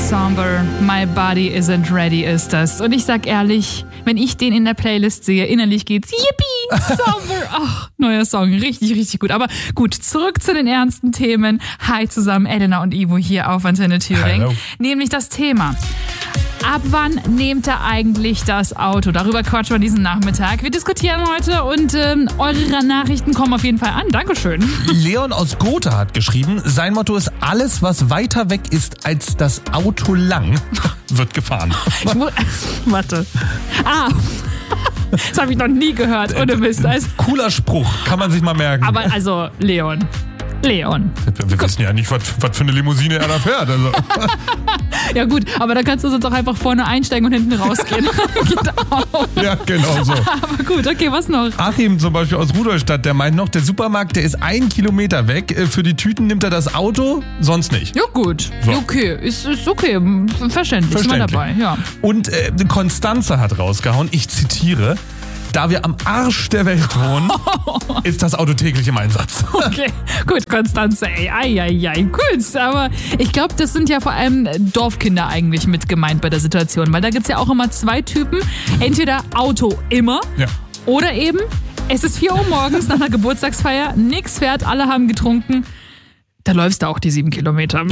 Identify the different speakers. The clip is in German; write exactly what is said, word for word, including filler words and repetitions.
Speaker 1: Somber, My Body Isn't Ready ist das. Und ich sag ehrlich, wenn ich den in der Playlist sehe, innerlich geht's Yippie, Somber. Ach, neuer Song, richtig, richtig gut. Aber gut, zurück zu den ernsten Themen. Hi zusammen, Elena und Ivo hier auf Antenne Thüringen.
Speaker 2: Hallo.
Speaker 1: Nämlich das Thema: Ab wann nehmt ihr eigentlich das Auto? Darüber quatschen wir diesen Nachmittag. Wir diskutieren heute und ähm, eure Nachrichten kommen auf jeden Fall an. Dankeschön.
Speaker 2: Leon aus Gotha hat geschrieben, sein Motto ist: alles, was weiter weg ist als das Auto lang, wird gefahren.
Speaker 1: Ich mu- Warte. Ah, das habe ich noch nie gehört. Ohne Mist. Also,
Speaker 2: Cooler Spruch, kann man sich mal merken.
Speaker 1: aber also, Leon. Leon.
Speaker 2: wir, wir wissen ja nicht, was, was für eine Limousine er da fährt. Also.
Speaker 1: Ja gut, aber da kannst du sonst auch einfach vorne einsteigen und hinten rausgehen. Geht auch.
Speaker 2: Ja, genau so.
Speaker 1: Aber gut, okay, was noch?
Speaker 2: Achim zum Beispiel aus Rudolstadt, der meint noch, der Supermarkt, der ist ein Kilometer weg. Für die Tüten nimmt er das Auto, sonst nicht.
Speaker 1: Ja gut,
Speaker 2: So.
Speaker 1: okay, ist, ist okay, verständlich, ist mal
Speaker 2: Verständlich.
Speaker 1: dabei, ja.
Speaker 2: Und äh, Konstanze hat rausgehauen, ich zitiere: Da wir am Arsch der Welt wohnen, ist das Auto täglich im Einsatz.
Speaker 1: Okay, gut, Konstanze, ey, ei, ei, ei, gut, aber ich glaube, das sind ja vor allem Dorfkinder eigentlich mit gemeint bei der Situation, weil da gibt's ja auch immer zwei Typen, entweder Auto immer
Speaker 2: Ja.
Speaker 1: oder eben es ist vier Uhr morgens nach einer Geburtstagsfeier, nix fährt, alle haben getrunken, da läufst du auch die sieben Kilometer.